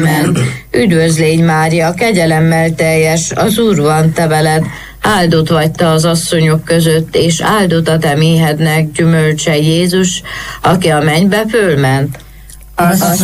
ment. Üdvözlégy Mária, kegyelemmel teljes, az Úr van te veled, áldott vagy te az asszonyok között, és áldott a te méhednek gyümölcse Jézus, aki a mennybe fölment.